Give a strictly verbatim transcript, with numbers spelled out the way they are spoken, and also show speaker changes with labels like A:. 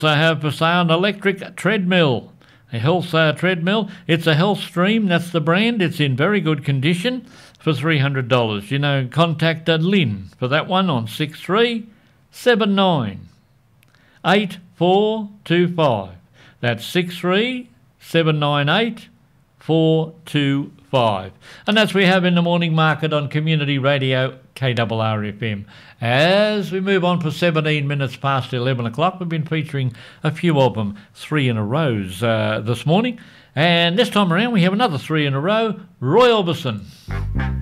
A: I have for sale an electric treadmill, a health uh, treadmill. It's a Health Stream, that's the brand. It's in very good condition for three hundred dollars. You know, contact uh, Lynn for that one on six three seven nine eight four two five. That's six three seven nine eight four two five. And that's we have in the morning market on Community Radio K R R F M. As we move on for seventeen minutes past eleven o'clock, we've been featuring a few of them, three in a row uh, this morning. And this time around we have another three in a row, Roy Orbison.